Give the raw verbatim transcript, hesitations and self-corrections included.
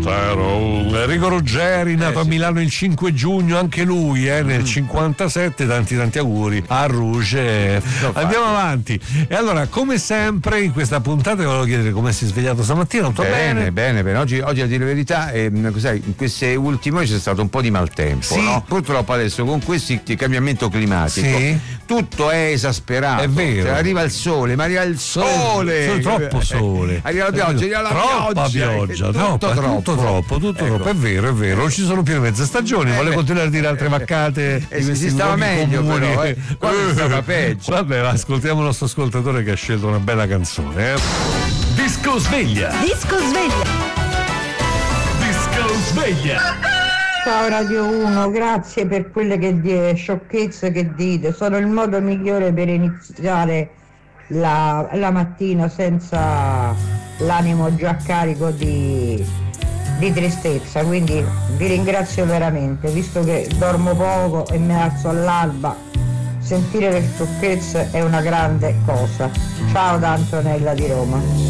Sparrow. Enrico Ruggeri, nato eh, a Milano il cinque giugno, anche lui eh, nel mm. cinquantasette. Tanti tanti auguri a Rouge. Andiamo avanti. E allora, come sempre in questa puntata volevo chiedere come si è svegliato stamattina. Tutto bene? Bene, bene, bene. Oggi, oggi a dire la verità, eh, cos'è, in queste ultime ore c'è stato un po' di maltempo, sì. no? Purtroppo adesso con questi cambiamento climatico sì. tutto è esasperato. È vero. Cioè, arriva il sole, ma arriva il sole. Sole, troppo sole. Arriva la pioggia, arriva la troppa pioggia. pioggia, tutto troppo, troppo, tutto troppo, tutto ecco. troppo. È vero, è vero. Non ci sono più le mezze stagioni. Vuole continuare a dire altre vaccate? Eh, si, si stava meglio, comuni. però, eh. Quando stava peggio. Vabbè, ascoltiamo il nostro ascoltatore che ha scelto una bella canzone. Eh. Disco sveglia. Disco sveglia. Disco sveglia. Ciao Radio uno, grazie per quelle che die, sciocchezze che dite, sono il modo migliore per iniziare la, la mattina senza l'animo già carico di, di tristezza, quindi vi ringrazio veramente, visto che dormo poco e mi alzo all'alba, sentire le sciocchezze è una grande cosa. Ciao da Antonella di Roma.